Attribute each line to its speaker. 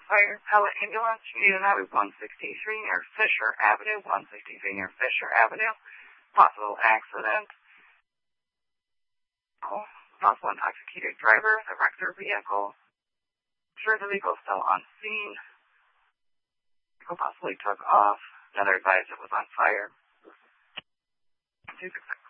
Speaker 1: fire. Pellet ambulance, Union Highway 163 near Fisher Avenue, 163 near Fisher Avenue. Possible accident. Possible intoxicated driver that wrecked their vehicle. Sure, the vehicle is still on scene. Vehicle possibly took off. Another advised it was on fire. 266.